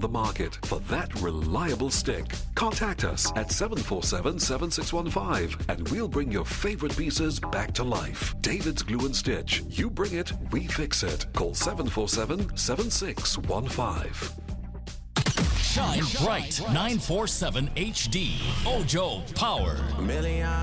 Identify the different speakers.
Speaker 1: the market for that reliable stick. Contact us at 747-7615 and we'll bring your favorite pieces back to life. David's Glue and Stitch. You bring it, we fix it. Call 747-7615.
Speaker 2: Shine Bright 947 HD. Ojo Power.